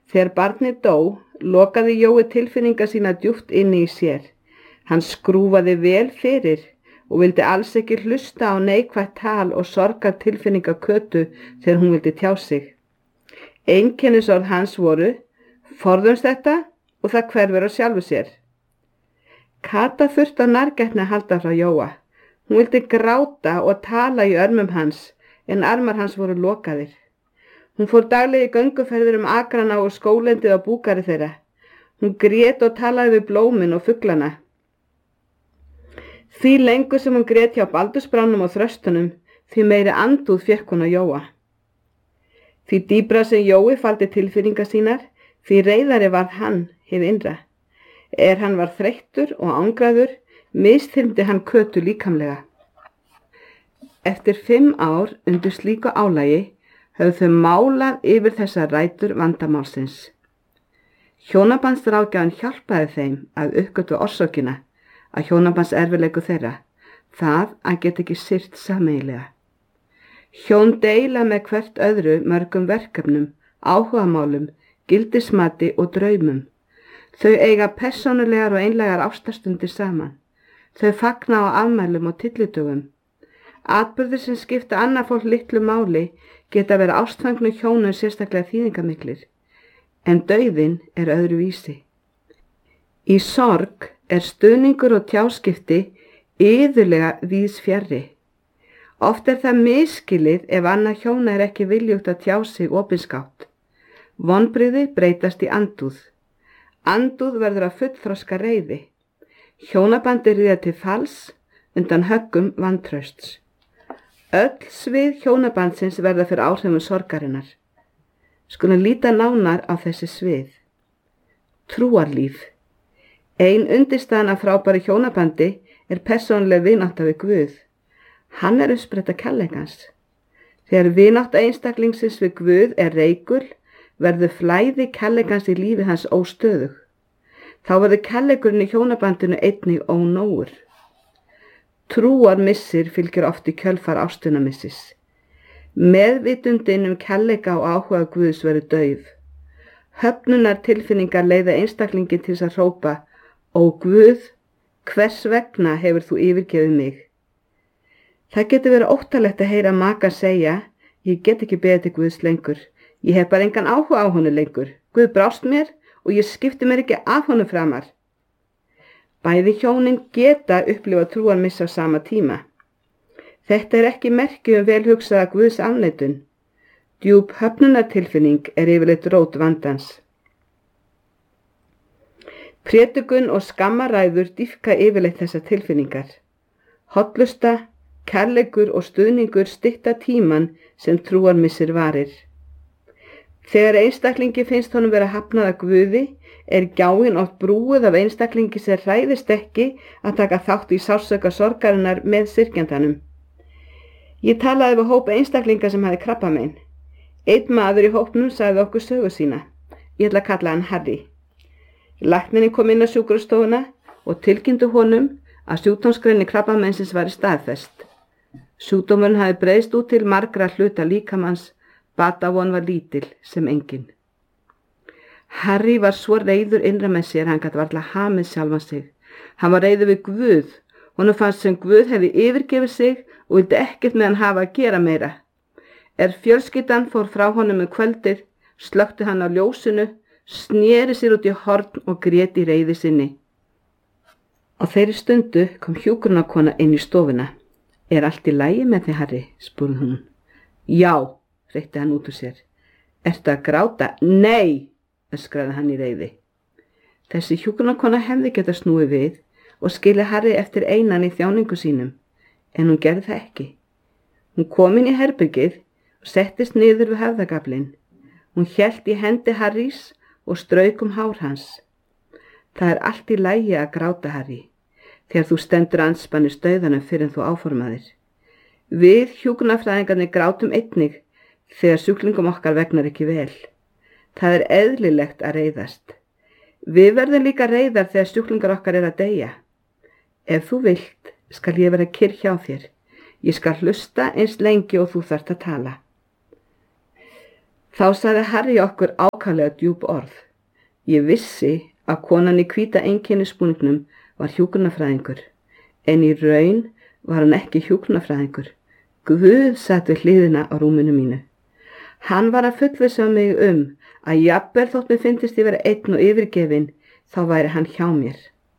Þegar barnið dó, lokaði Jói tilfinningar sína djúpt inni í sér. Hann skrúfaði vel fyrir og vildi alls ekki hlusta á neikvætt tal og sorgartilfinninga Kötu þegar hún vildi tjá sig. Einkennisorð hans voru: forðumst þetta og það hverfur á sjálfu sér. Kata þurfti á nærgætni að halda frá Jóa. Hún vildi gráta og tala í örmum hans, en armar hans voru lokaðir. Hún fór daglegi gönguferðir akrana og skólendið á búkari þeirra. Hún grét og talaði við blómin og fuglana. Því lengur sem hún grét hjá baldursbránum og þröstunum, því meiri andúð fékk hún á Jóa. Því dýpra sem Jói faldi tilfinningar sínar, því reiðari varð hann, hið innra. Hann var þreyttur og angraður, misþyrmdi hann Kötu líkamlega. Eftir 5 ár undir slíku álagi höfðu þau málað yfir þessar rætur vandamálsins. Hjónabandsráðgjafinn hjálpaði þeim að uppgötva orsökina að hjónabandserfiðleikum þeirra, það að geta ekki sirt sameiginlega. Hjón deila með hvert öðru mörgum verkefnum, áhugamálum, gildismati og draumum. Þau eiga persónulegar og einlægar ástarstundir saman. Þau fagna á afmælum og tyllidögum. Atburðir sem skipta annað fólk litlu máli geta verið ástfangnu hjónum sérstaklega þýðingamiklir, en dauðinn öðru vísi. Í sorg stuðningur og tjáskipti iðulega víðs fjarri. Oft það misskilið ef annað hjóna ekki viljugt að tjá sig opinskátt. Vonbrigði breytast í andúð. Andúð verður að fullþroska reiði. Hjónabandi ríða til falls undan höggum vantrausts. Öll svið hjónabandsins verða fyrir áhrifum sorgarinnar. Skulum líta nánar á þessi svið. Trúarlíf. Ein undirstaðan af frábæru hjónabandi persónuleg vinátta við Guð. Hann uppspretta kærleikans. Þegar vinátta einstaklingsins við Guð reikul, verður flæði kærleikans í lífi hans óstöðug. Þá verður kærleikurinn í hjónabandinu einnig ónógur. Trúarmissir fylgir oft í kjölfar ástunarmissis. Meðvitundin kærleika og áhuga Guðs verður dauf. Höfnunar tilfinningar leiða einstaklingin til að hrópa: Ó Guð, hvers vegna hefur þú yfirgefið mig? Það getur verið óttalegt að heyra maka segja: Ég get ekki beðið til Guðs lengur. Ég hef bara engan áhuga á honum lengur. Guð brást mér og ég skipti mér ekki af honum framar. Bæði hjónin geta upplifa trúarmiss á sama tíma. Þetta ekki merki vel hugsaða Guðs afneitun. Djúp höfnunartilfinning yfirleitt rót vandans. Prédikun og skammaræður dýpka yfirleitt þessar tilfinningar. Hollusta, kærleikur og stuðningur stytta tíman sem trúarmissir varir. Þegar einstaklingi finnst honum vera hafnað af Guði, gjáin oft brúið af einstaklingi sem hræðist ekki að taka þátt í sársauka sorgarinnar með syrgjandanum. Ég talaði við hóp einstaklinga sem hafði krabbamein. Einn maður í hópnum sagði okkur sögu sína. Ég ætla að kalla hann Harry. Læknirinn kom inn á sjúkrastofuna og tilkynntu honum að sjúkdómsgreini krabbameinsins væri staðfest. Sjúkdómurinn hafði breiðst út til margra hluta líkamans, batavon var lítil sem engin. Harry var svo reiður innra með sér, hann gat varla hamið sjálfan sig. Hann var reiður við Guð, honum fannst sem Guð hefði yfirgefið sig og vildi ekkert með hann hafa að gera meira. Fjölskyldan fór frá honum kvöldið, slökkti hann á ljósinu, sneri sér út í horn og grét í reiði sinni. Á þeirri stundu kom hjúkrunarkona inn í stofuna. Allt í lagi með þig, Harry? Spurði hún. Já, hreytti hann út úr sér. Ertu að gráta? Nei, öskraði hann í reiði. Þessi hjúkrunarkona hefði getað snúið við og skilið Harry eftir einan í þjáningu sínum, en hún gerði það ekki. Hún kom inn í herbergið og settist niður við höfðagaflinn. Hún hélt í hendi Harrys og strauk hár hans. Það allt í lagi að gráta, Harry, þegar þú stendur andspænis dauðanum fyrr en þú áformaðir. Við hjúkrunarfræðingarnir grátum einnig þegar sjúklingum okkar vegnar ekki vel. Það eðlilegt að reiðast. Við verðum líka reiðar þegar sjúklingar okkar að deyja. Ef þú vilt, skal ég vera kyrr hjá þér. Ég skal hlusta eins lengi og þú þarft að tala. Þá sagði Harry okkur ákaflega djúp orð. Ég vissi að konan í hvíta einkennisbúningnum var hjúkrunarfræðingur, en í raun var hann ekki hjúkrunarfræðingur. Guð sat við hliðina á rúminu mínu. Hann var að fullvissa mig að jafnvel þótt mér fyndist ég vera einn og yfirgefin, þá væri hann hjá mér.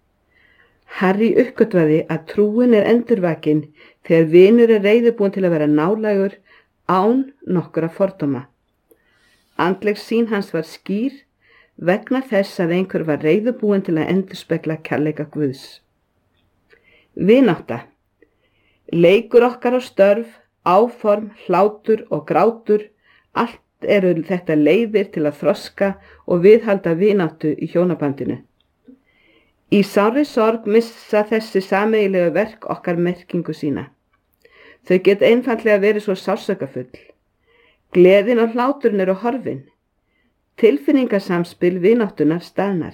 Harry uppgötvaði að trúin endurvakin þegar vinur reiðubúinn til að vera nálægur án nokkura fordóma. Andleg sýn hans var skýr vegna þess að einhver var reiðubúinn til að endurspegla kærleika Guðs. Vinátta. Leikur okkar á störf, áform, hlátur og grátur, allt eru þetta leiðir til að þroska og viðhalda vináttu í hjónabandinu. Í sárri sorg missa þessi sameiginlegu verk okkar merkingu sína. Þau geta einfaldlega verið svo sársaukafull. Gleðin og hláturinn eru horfin. Tilfinningasamspil vináttunar staðnar.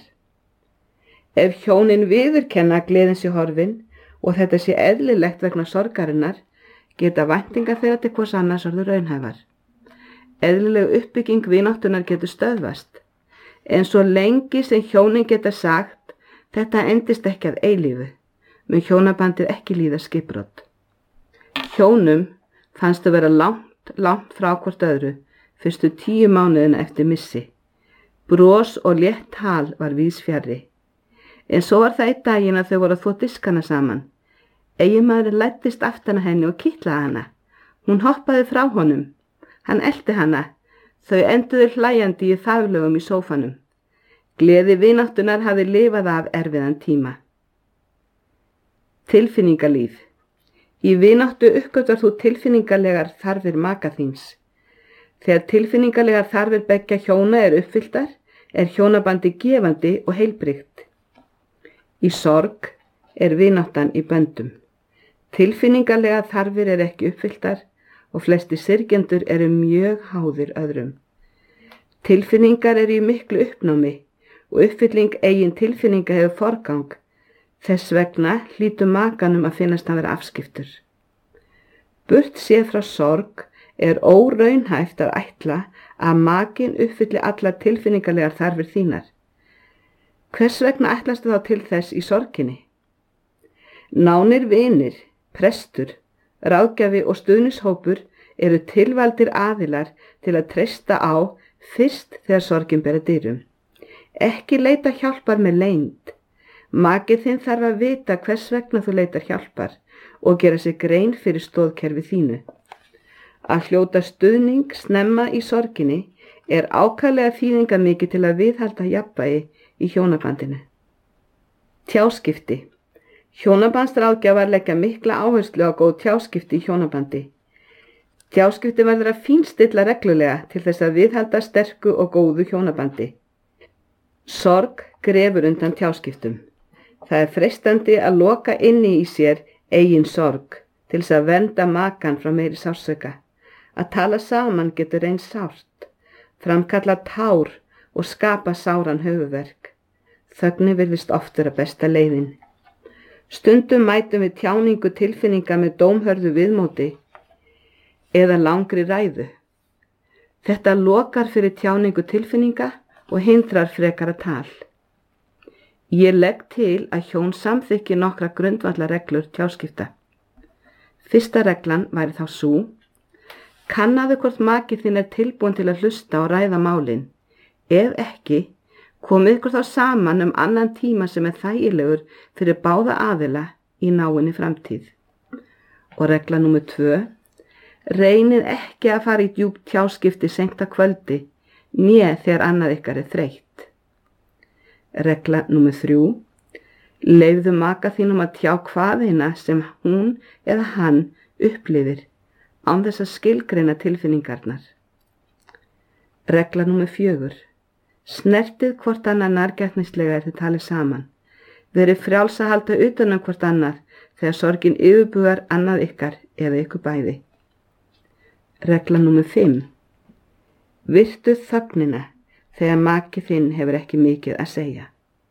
Ef hjónin viðurkenna að gleðin sé horfin og þetta sé eðlilegt vegna sorgarinnar, geta væntingar þeirra til hvors annars orðið raunhæfar. Eðlileg uppbygging vináttunar getur stöðvast, en svo lengi sem hjónin geta sagt þetta endist ekki að eilífu, mun hjónabandið ekki líða skipbrot. Hjónum fannst að vera langt frá hvort öðru fyrstu 10 mánuðina eftir missi. Bros og létt tal var víðs fjarri. En svo var það einn daginn að þau voru að þvo diskana saman. Eiginmaðurinn læddist aftan að henni og kitlaði hana. Hún hoppaði frá honum. Hann elti hana. Þau enduðu hlæjandi í þaflögum í sófanum. Gleði vináttunar hafði lifað af erfiðan tíma. Tilfinningalíf. Í vináttu uppgötvar þú tilfinningalegar þarfir maka þíns. Þegar tilfinningalegar þarfir beggja hjóna uppfylltar, hjónabandi gefandi og heilbrigt. Í sorg vináttan í böndum. Tilfinningalega þarfir ekki uppfylltar og flesti syrgjendur eru mjög háðir öðrum. Tilfinningar eru í miklu uppnámi og uppfylling eigin tilfinninga hefur forgang. Þess vegna hlýtur makanum að finnast hann vera afskiptur. Burt séð frá sorg óraunhæft að ætla að makinn uppfylli allar tilfinningalegar þarfir þínar. Hvers vegna ætlastu þá til þess í sorginni? Nánir vinir, prestur, ráðgjafi og stuðnishópur eru tilvaldir aðilar til að treysta á fyrst þegar sorgin ber að dyrum. Ekki leita hjálpar með leynd. Maki þinn þarf að vita hvers vegna þú leitar hjálpar og gera sér grein fyrir stoðkerfi þínu. Að hljóta stuðning snemma í sorginni ákaflega þýðingarmikið til að viðhalda jafnvægi í hjónabandinu. Tjáskipti. Hjónabandsráðgjafar leggja mikla áherslu á góð tjáskipti í hjónabandi. Tjáskipti verður að fínstilla reglulega til þess að viðhalda sterku og góðu hjónabandi. Sorg grefur undan tjáskiptum. Það freistandi að loka inni í sér eigin sorg til þess að vernda makann frá meiri sársauka. Að tala saman getur reynst sárt, framkalla tár og skapa sáran höfuðverk. Þögnin virðist oft vera besta leiðin. Stundum mætum við tjáningu tilfinninga með dómhörðu viðmóti eða langri ræðu. Þetta lokar fyrir tjáningu tilfinninga og hindrar frekara tal. Ég legg til að hjón samþykki nokkra grundvallarreglur tjáskipta. Fyrsta reglan væri þá sú: kannaðu hvort maki þinn tilbúin til að hlusta og ræða málin. Ef ekki, komið ykkur þá saman annan tíma sem þægilegur fyrir báða aðila í náinni framtíð. Og regla númer 2: reynið ekki að fara í djúp tjáskipti seint að kvöldi, né þegar annað ykkar þreytt. Regla númer 3: leyfðu maka þínum að tjá hvaðeina sem hún eða hann upplifir án þess að skilgreina tilfinningarnar. Regla númer 4: snertið hvort annað nærgætnislega þið talið saman. Verið frjáls að halda utan hvort annað þegar sorgin yfirbugar annað ykkar eða ykkur bæði. Regla númer 5: virtu þögnina þegar maki þinn hefur ekki mikið að segja.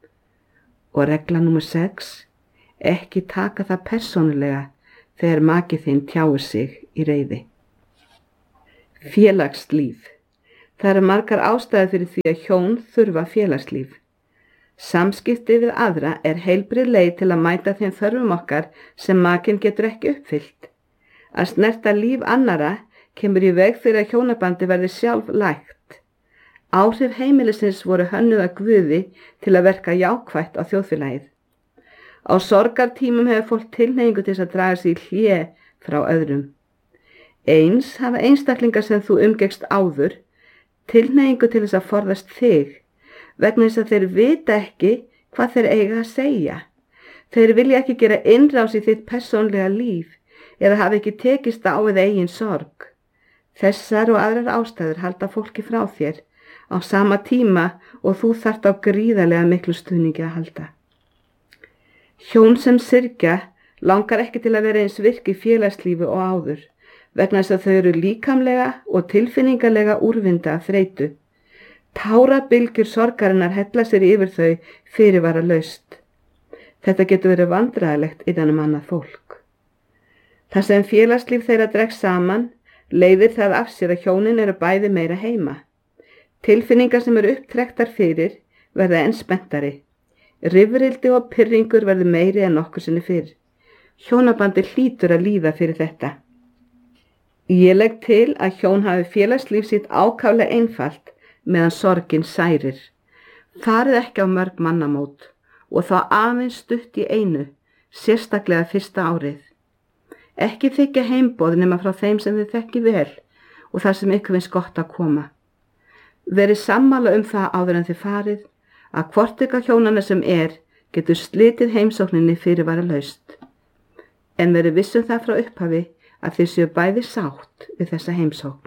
Og regla númer 6: ekki taka það persónulega þegar maki þinn tjáir sig í reiði. Félagslíf. Það eru margar ástæður fyrir því að hjón þurfa félagslíf. Samskipti við aðra er heilbrigð leið til að mæta þeim þörfum okkar sem makinn getur ekki uppfyllt. Að snerta líf annara kemur í veg fyrir að hjónabandi verði sjálf lægt. Áhrif heimilisins voru hönnuð að Guði til að verka jákvætt á þjóðfélagið. Á sorgartímum hefur fólk tilhneigingu til að draga sig í hlé frá öðrum. Eins hafa einstaklingar sem þú umgekkst áður tilhneigingu til þess að forðast þig, vegna þess að þeir vita ekki hvað þeir eiga að segja. Þeir vilja ekki gera innrás í þitt persónlega líf eða hafa ekki tekist á við eigin sorg. Þessar og aðrar ástæður halda fólki frá þér á sama tíma og þú þarft á gríðarlega miklu stuðningi að halda. Hjón sem syrgja langar ekki til að vera eins virk í félagslífi og áður, vegna þess að þau eru líkamlega og tilfinningalega úrvinda af þreytu. Tárabylgjur sorgarinnar hella sér yfir þau fyrirvaralaust. Þetta getur verið vandræðalegt innan annað fólk. Þar sem félagslíf þeirra dregst saman, leiðir það af sér að hjónin eru bæði meira heima. Tilfinningar sem eru upptrektar fyrir verða enn spenntari. Rifrildi og pirringur verður meiri en nokkur sinni fyrr. Hjónabandi hlýtur að líða fyrir þetta. Ég legg til að hjón hafi félagslíf sitt ákaflega einfalt meðan sorgin særir. Farið ekki á mörg mannamót og þá aðeins stutt í einu, sérstaklega fyrsta árið. Ekki þykja heimboð nema frá þeim sem þið þekki vel og það sem ykkur finnst gott að koma. Verið sammála það áður en þið farið að hvort ykkar hjónanna sem getur slitið heimsókninni fyrirvaralaust. En verið vissum það frá upphafi að þið séu bæði sátt við þessa heimsókn.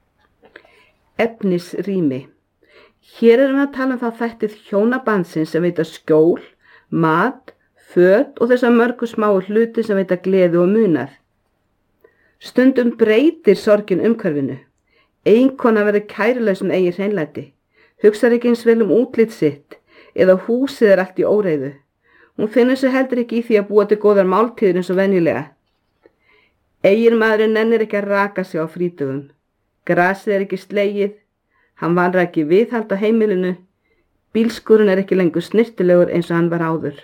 Efnisrými. Hér erum við að tala þá þættið hjónabandsins sem veita skjól, mat, föt og þessa mörgu smáu hluti sem veita gleði og munað. Stundum breytir sorgin umhverfinu. Eiginkona verður kærulaus eigin hreinlæti. Hugsar ekki eins vel útlit sitt eða húsið allt í óreiðu. Hún finnur sig heldur ekki í því að búa til góðar máltíðir eins og venjulega. Eiginmaðurinn nennir ekki að raka sig á frítugum. Grasið ekki slegið, hann vanrar ekki viðhald á heimilinu, bílskúrinn ekki lengur snirtilegur eins og hann var áður.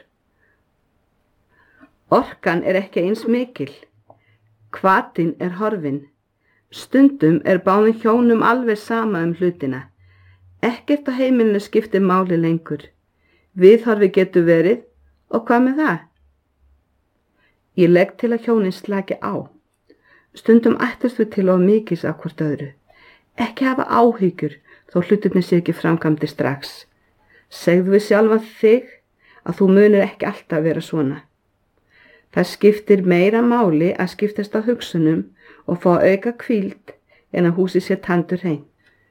Orkan ekki eins mikil, hvatinn horfinn. Stundum báðum hjónum alveg sama hlutina. Ekkert á heimilinu skiptir máli lengur. Viðhorfi getur verið, og hvað með það? Ég legg til að hjónin slaki á. Stundum ættast við til of mikils af hvort öðru. Ekki hafa áhyggjur þó hlutirnir sé ekki framkvæmdir strax. Segðu við sjálfa þig að þú munir ekki alltaf vera svona. Það skiptir meira máli að skiptast á hugsunum og fá auka hvíld en að húsið sé tandur hreint.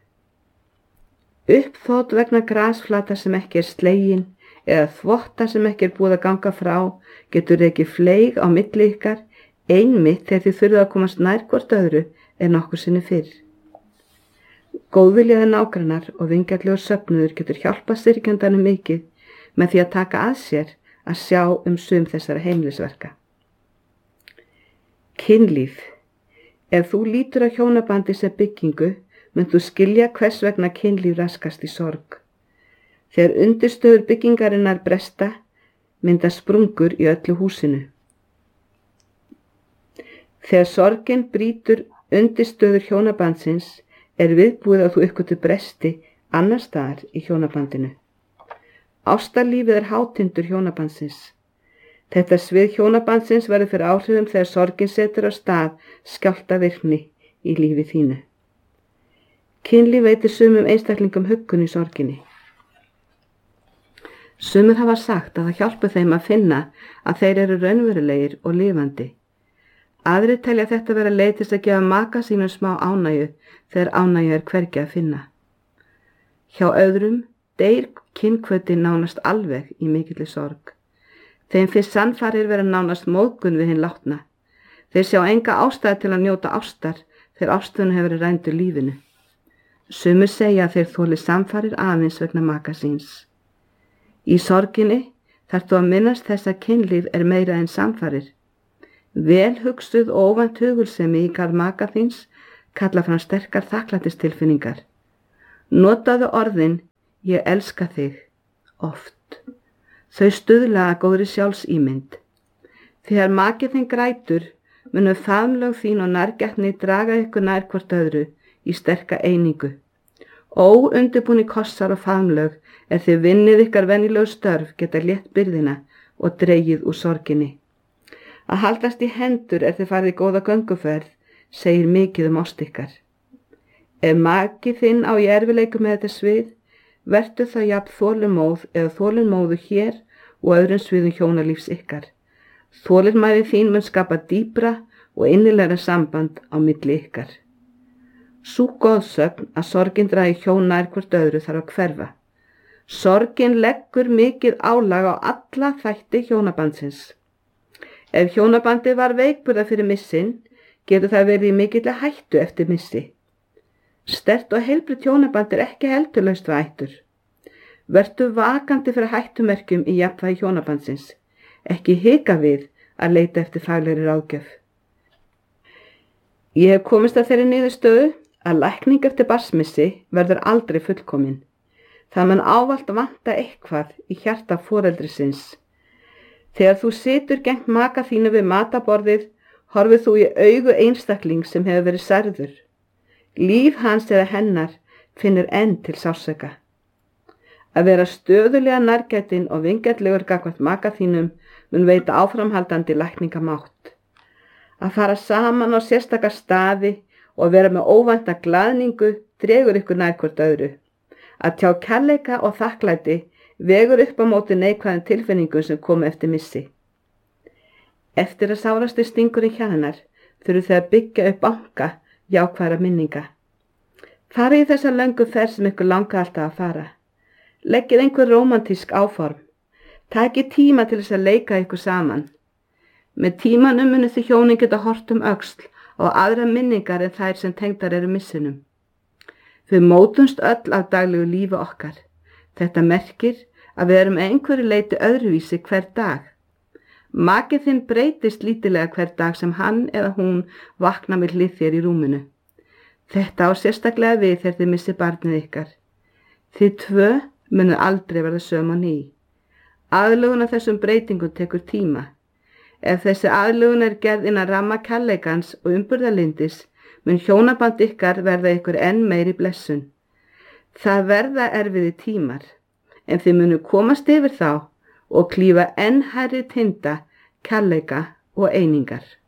Uppþot vegna grasflata sem ekki slegin eða þvotta sem ekki búið að ganga frá getur ekki fleig á milli ykkar einmitt þegar þið þurfið að komast nær hvort öðru en nokkur sinni fyrr. Góðviljaði nágrannar og vingjarlegur söfnuður getur hjálpað styrkjandanum mikið með því að taka að sér að sjá sum þessara heimilisverka. Kynlíf. Ef þú lítur á hjónabandi sem byggingu, mun þú skilja hvers vegna kynlíf raskast í sorg. Þegar undirstöður byggingarinnar bresta, mynda sprungur í öllu húsinu. Þegar sorgin brýtur undirstöður hjónabandsins, viðbúið að þú uppgötur bresti annars staðar í hjónabandinu. Ástarlífið hátindur hjónabandsins. Þetta svið hjónabandsins verður fyrir áhrifum þegar sorgin setur á stað skjálftavirkni í lífi þínu. Kynlíf veitir sumum einstaklingum huggun í sorginni. Sumir hafa sagt að það hjálpi þeim að finna að þeir eru raunverulegir og lifandi. Aðrir telja þetta vera leið til að gefa maka sínum smá ánægju þegar ánægju hvergi að finna. Hjá öðrum deyr kynhvötin nánast alveg í mikilli sorg. Þeim finnst sannfærir vera nánast móðgun við hinn látna. Þeir sjá enga ástæðu til að njóta ástar þegar ástunum hefur verið rændur lífinu. Sumir segja að þeir þoli samfærir aðeins vegna maka síns. Í sorginni þarf þú að minnast þess að kynlíf meira en samfærir. Vel hugsuð og óvænt hugulsemi í garð maka þíns kalla fram sterkar þakklætistilfinningar. Notaðu orðin ég elska þig oft. Þau stuðla að góðri sjálfsímynd. Þegar maki þinn grætur, munu faðmlög þín og nærgætni draga ykkur nær hvort öðru í sterka einingu. Óundirbúnir kossar og faðmlög þið vinnið ykkar venjulegu störf geta létt byrðina og dregið úr sorginni. Að haldast í hendur þið farið í góða gönguferð, segir mikið ást ykkar. Ef maki þinn á í erfiðleikum með þetta svið, vertu það jafn þolinmóð eða þolinmóðu hér og öðrum sviðum hjónalífs ykkar. Þolinmæði þín mun skapa dýpra og innilegra samband á milli ykkar. Sú goðsögn að sorgin dragi hjón nær hvort öðru þarf að hverfa. Sorgin leggur mikið álag á alla þætti hjónabandsins. Ef hjónabandið var veikburða fyrir missin, getur það verið í mikilli hættu eftir missi. Sterkt og heilbrigt hjónaband ekki heldurlaust við hættur. Vertu vakandi fyrir hættumerkjum í jafnvægi hjónabandsins. Ekki hika við að leita eftir faglegri ráðgjöf. Ég hef komist að þeirri niðurstöðu að lækning eftir barnsmissi verður aldrei fullkomin. Það mun ávallt vanta eitthvað í hjarta foreldrisins. Þegar þú situr gegnt maka þínu við mataborðið, horfir þú í augu einstakling sem hefur verið særður. Líf hans eða hennar finnur enn til sársauka. Að vera stöðulega nærgætin og vingjarnlegur gagnvart maka þínum mun veita áframhaldandi lækningamátt. Að fara saman á sérstaka staði og vera með óvænta glaðningu dregur ykkur nær hvort öðru. Að tjá kærleika og þakklæti vegur upp á móti neikvæðum tilfinningum sem komu eftir missi. Eftir að sárasti stingurinn hjá hennar þurfið þið að byggja upp banka jákvæðra minninga. Farið í þessa löngu ferð sem ykkur langar alltaf að fara. Leggið einhver rómantísk áform. Takið tíma til þess að leika ykkur saman. Með tímanum munu þið hjónin geta horft öxl á aðra minningar en þær sem tengdar eru missinum. Við mótumst öll af daglegu lífi okkar. Þetta merkir að við erum einhverju leyti öðruvísi hver dag. Maki þinn breytist lítilega hver dag sem hann eða hún vakna með hlið þér í rúminu. Þetta á sérstaklega við þegar þið missið barnið ykkar. Þið tvö munu aldrei verða söm á ný. Aðlögun af þessum breytingum tekur tíma. Ef þessi aðlögun gerð innan ramma kærleikans og umburðarlyndis, mun hjónaband ykkar verða ykkur enn meiri blessun. Það verða erfiðir tímar, en þið munu komast yfir þá og klífa enn hærri tinda, kærleika og einingar.